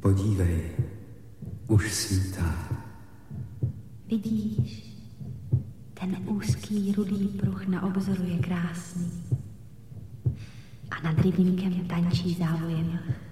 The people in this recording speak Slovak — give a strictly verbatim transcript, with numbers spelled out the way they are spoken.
Podívej, už svítá. Vidíš, ten úzký rudý pruh na obzoru je krásný. A nad rybníkem tančí závojem